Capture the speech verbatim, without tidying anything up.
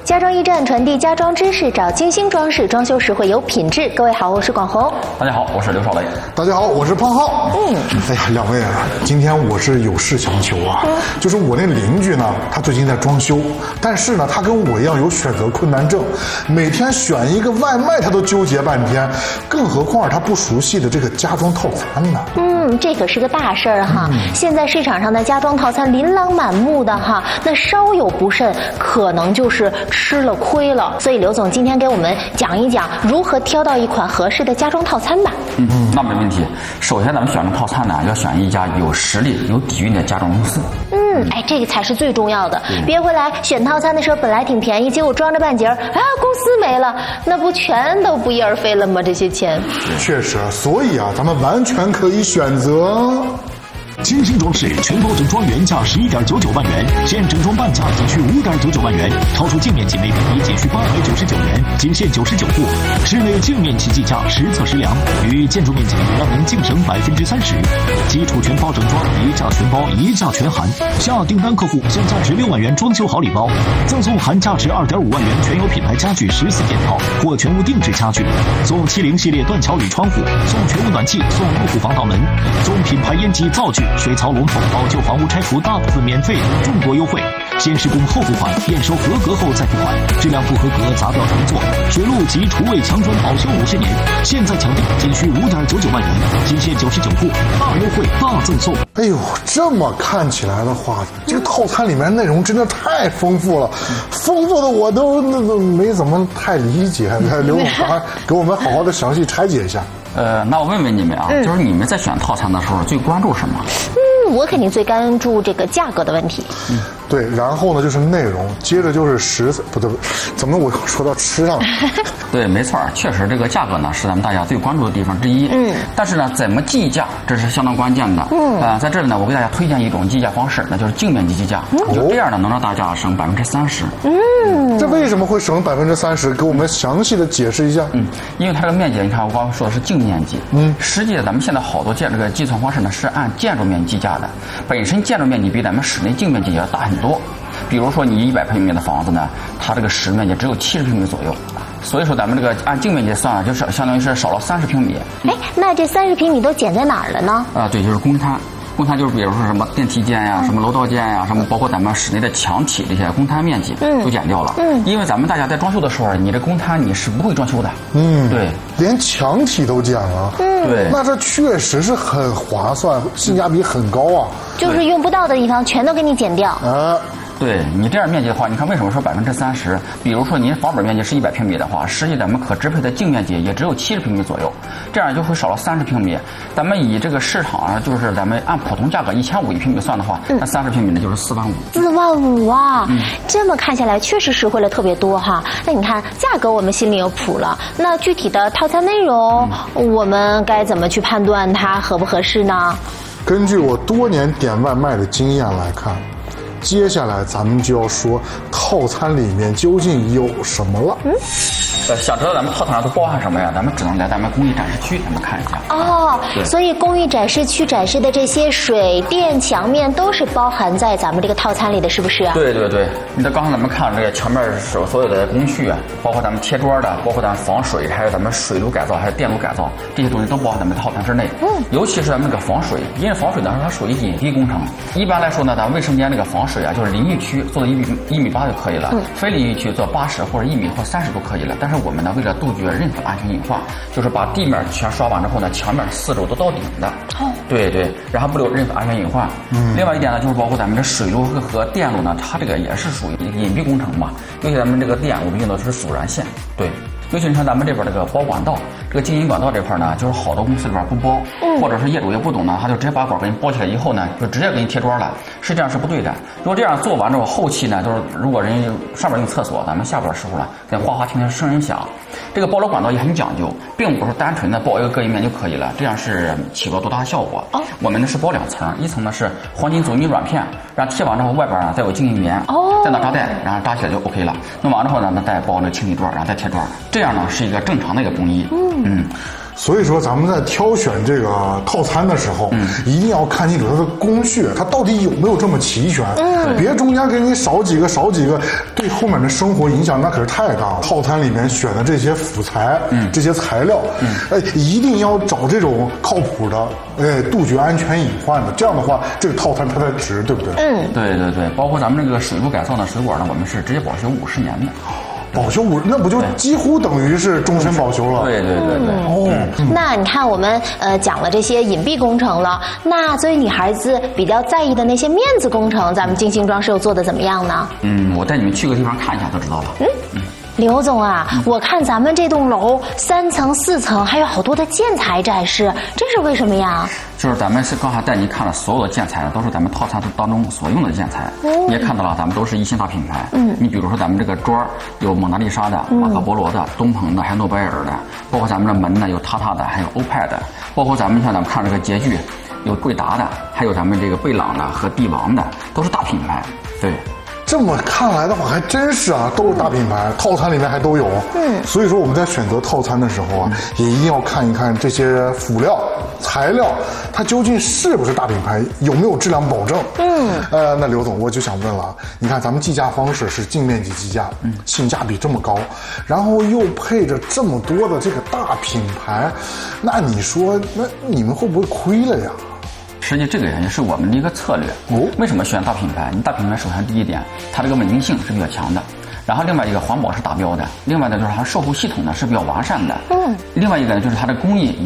家装驿站传递家装知识，找精心装饰，装修实惠有品质。各位好，我是广红。 大家好，我是刘少雷。 大家好，我是胖浩。嗯，哎呀，两位啊，今天我是有事相求啊，嗯、就是我那邻居呢，他最近在装修，但是呢，他跟我一样有选择困难症，每天选一个外卖他都纠结半天，更何况他不熟悉的这个家装套餐呢？ 嗯，这可是个大事儿哈。嗯、现在市场上的家装套餐琳琅满目的哈，那稍有不慎，可能就是吃了亏了。所以刘总今天给我们讲一讲如何挑到一款合适的家装套餐吧。 嗯，那没问题。首先咱们选个套餐呢，要选一家有实力、有底蕴的家装公司。 嗯，哎，这个才是最重要的。嗯、别回来选套餐的时候本来挺便宜，结果装着半截儿啊，公司没了，那不全都不翼而飞了吗？这些钱。 确实，所以啊，咱们完全可以选择。 精心装饰全包整装原价十一点九九万元，现整装半价仅需五点九九万元，超出净面积每平米仅需八百九十九元，仅限九十九户。室内净面积计价实测实量，与建筑面积让您净省百分之三十。基础全包整装一价全包，一价全含。下订单客户享价值六万元装修好礼包，赠送含价值二点五万元全有品牌家具十四件套或全屋定制家具，送七零系列断桥铝窗户，送全屋暖气，送入户防盗门，送品牌烟机灶具。水槽龙头老旧房屋拆除大部分免费，众多优惠，先施工后付款，验收合格后再付款，质量不合格砸掉重做。水路及厨卫墙砖保修五十年，现在抢订仅需五点九九万元，仅限九十九户，大优惠大赠送。 哎呦，这么看起来的话，这个套餐里面内容真的太丰富了，丰富的我都那都没怎么太理解。刘总还给我们好好的详细拆解一下。 呃，那我问问你们啊，嗯、就是你们在选套餐的时候最关注什么？ 嗯，我肯定最关注这个价格的问题。 嗯，对，然后呢就是内容，接着就是食材，不对，怎么我说到吃上了？ 对，没错，确实这个价格呢是咱们大家最关注的地方之一。嗯，但是呢，怎么计价，这是相当关键的。嗯，呃，在这里呢，我给大家推荐一种计价方式，那就是净面积计价。嗯、就这样呢，能让大家省百分之三十。 嗯，这为什么会省百分之三十？给我们详细的解释一下。 嗯，因为它这个面积，你看我刚刚说的是净面积。嗯，实际咱们现在好多建这个计算方式呢是按建筑面积计价的，本身建筑面积比咱们室内净面积也要大很多。比如说你一百平米的房子呢，它这个实面积只有七十平米左右，所以说咱们这个按净面积算，就是相当于是少了三十平米。 哎，那这三十平米都减在哪儿了呢？ 啊，对，就是公摊。公摊就是比如说什么电梯间呀、什么楼道间呀、什么包括咱们室内的墙体这些公摊面积都减掉了。嗯，因为咱们大家在装修的时候，你这公摊你是不会装修的。嗯，对， 连墙体都减了。嗯，对，那这确实是很划算，性价比很高啊。 就是用不到的地方全都给你减掉。 啊。 对你这样面积的话，你看为什么说百分之三十？比如说您房本面积是一百平米的话，实际咱们可支配的净面积也只有七十平米左右，这样就会少了三十平米。咱们以这个市场上就是咱们按普通价格一千五一平米算的话，嗯、那三十平米呢就是四万五。 四万五啊！嗯、这么看下来确实实惠了特别多哈。那你看价格我们心里有谱了，那具体的套餐内容，嗯、我们该怎么去判断它合不合适呢？ 根据我多年点外卖的经验来看。接下来咱们就要说套餐里面究竟有什么了。嗯， 呃，想知道咱们套餐上都包含什么呀？咱们只能来咱们工艺展示区，咱们看一下。 哦，所以工艺展示区展示的这些水电墙面都是包含在咱们这个套餐里的，是不是啊？ 对对对，你看刚才咱们看这个墙面所所有的工序啊，包括咱们贴砖的，包括咱们防水，还有咱们水路改造，还有电路改造，这些东西都包含咱们套餐之内。嗯，尤其是咱们这个防水，因为防水呢它属于隐蔽工程。一般来说呢，咱卫生间这个防水啊，就是淋浴区做到一米一米八就可以了，嗯、非淋浴区做八十或者一米或三十都可以了。但是我们呢，为了杜绝任何安全隐患，就是把地面全刷完之后呢，墙面四周都到顶的。哦，对对，然后不留任何安全隐患。嗯，另外一点呢，就是包括咱们这水路和电路呢，它这个也是属于隐蔽工程嘛。尤其咱们这个电，我们用的是阻燃线。对。尤其你看咱们这边这个包管道，这个经营管道这块呢，就是好多公司里边不包，嗯、或者是业主也不懂呢，他就直接把管给你包起来以后呢，就直接给你贴砖了，实际上是不对的。如果这样做完之后，后期呢，就是如果人上边用厕所，咱们下边的时候呢，在哗哗听听声音响。这个包楼管道也很讲究，并不是单纯的包一个隔音面就可以了，这样是起不到多大的效果。哦，我们呢是包两层，一层呢是黄金阻尼软片，然后贴完之后外边呢再有静音棉，哦，再拿扎带，然后扎起来就 OK 了。弄完之后呢，那再包那个清理砖，然后再贴砖，这样呢是一个正常的一个工艺。嗯嗯。 所以说咱们在挑选这个套餐的时候，嗯，一定要看清楚它的工序，它到底有没有这么齐全，嗯，别中间给你少几个少几个，对后面的生活影响那可是太大了。套餐里面选的这些辅材，嗯，这些材料，嗯，哎，一定要找这种靠谱的，哎，杜绝安全隐患的，这样的话，这个套餐它才值，对不对？ 嗯， 对对对，包括咱们这个水路改造的水果呢，我们是直接保修五十年的。 保修五，那不就几乎等于是终身保修了？ 对对对对。 哦， 那你看我们呃讲了这些隐蔽工程了，那作为女孩子比较在意的那些面子工程，咱们精心装饰又做的怎么样呢？ 嗯，我带你们去个地方看一下就知道了。 嗯。嗯刘总啊，我看咱们这栋楼三层、四层，还有好多的建材展示，这是为什么呀？ 就是咱们是刚才带您看了所有的建材，都是咱们套餐当中所用的建材。嗯，你也看到了，咱们都是一星大品牌。嗯，你比如说咱们这个桌有蒙娜丽莎的、马可波罗的、东鹏的，还有诺贝尔的，包括咱们的门呢有塔塔的，还有欧派的，包括咱们像咱们看这个洁具，有贵达的，还有咱们这个贝朗的和帝王的，都是大品牌。对。 这么看来的话，还真是啊，都是大品牌，套餐里面还都有。嗯，所以说我们在选择套餐的时候啊，也一定要看一看这些辅料、材料，它究竟是不是大品牌，有没有质量保证。嗯，呃，那刘总，我就想问了，你看咱们计价方式是净面积计价，嗯，性价比这么高，然后又配着这么多的这个大品牌，那你说，那你们会不会亏了呀？ 实际这个也是我们的一个策略。哦，为什么选大品牌？你大品牌首先第一点，它这个稳定性是比较强的，然后另外一个环保是达标的，另外呢就是它售后系统呢是比较完善的。嗯，另外一个呢就是它的工艺